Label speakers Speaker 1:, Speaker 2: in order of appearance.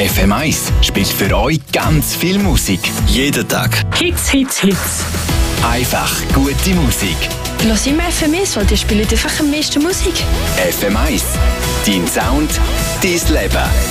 Speaker 1: FM1 spielt für euch ganz viel Musik. Jeden Tag.
Speaker 2: Hits, Hits, Hits.
Speaker 1: Einfach gute Musik.
Speaker 3: Lass immer FM1, weil die spielen einfach am meisten Musik.
Speaker 1: FM1, dein Sound, dein Leben.